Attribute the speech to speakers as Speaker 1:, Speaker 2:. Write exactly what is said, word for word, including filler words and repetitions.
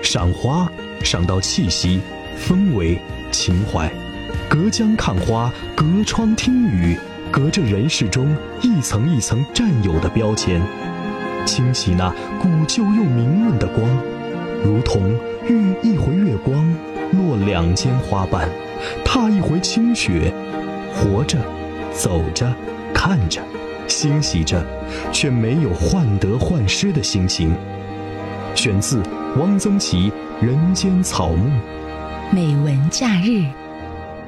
Speaker 1: 赏花，赏到气息、氛围、情怀。隔江看花，隔窗听雨，隔着人世中一层一层占有的标签，清洗那古旧又明润的光，如同遇一回月光，落两间花瓣，踏一回清雪，活着，走着，看着，欣喜着，却没有患得患失的心情。选自汪曾祺《人间草木》。
Speaker 2: 美文假日。